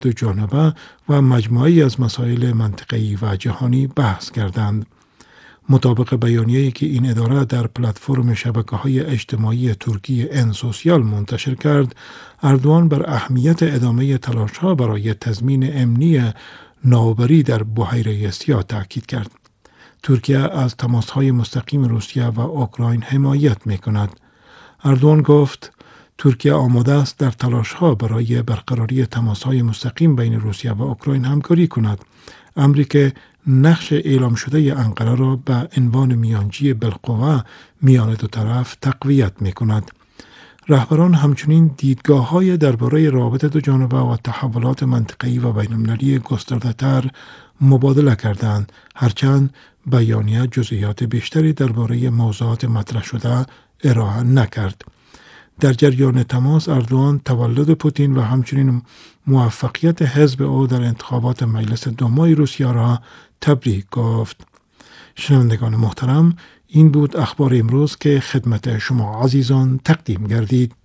دو جانبه و مجموعه‌ای از مسائل منطقه‌ای و جهانی بحث کردند. مطابق بیانیه‌ای که این اداره در پلتفرم شبکه‌های اجتماعی ترکی ان سوسیال منتشر کرد، اردوان بر اهمیت ادامه تلاش‌ها برای تضمین امنی نوآوری در بحیره اسیا تاکید کرد. ترکیه از تماس‌های مستقیم روسیه و اوکراین حمایت می‌کند. اردوان گفت ترکیه آماده است در تلاش‌ها برای برقراری تماس‌های مستقیم بین روسیه و اوکراین همکاری کند، امری که نقش اعلام شده انقره را به عنوان میانجی بالقوه میان دو طرف تقویت می‌کند. رهبران همچنین دیدگاه‌های درباره روابط دو جانبه و تحولات منطقه‌ای و بین‌المللی گسترده‌تر مبادله کردند، هرچند بیانیه جزئیات بیشتری درباره موضوعات مطرح شده ارائه نکرد. در جریان تماس، اردوان تولد پوتین و همچنین موفقیت حزب او در انتخابات مجلس دومای روسیه را تبریک گفت. شنوندگان محترم، این بود اخبار امروز که خدمت شما عزیزان تقدیم گردید.